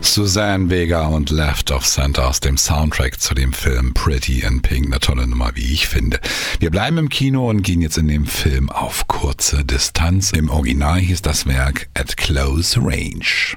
Suzanne Vega und Left of Center aus dem Soundtrack zu dem Film Pretty in Pink. Eine tolle Nummer, wie ich finde. Wir bleiben im Kino und gehen jetzt in dem Film auf kurze Distanz. Im Original hieß das Werk At Close Range.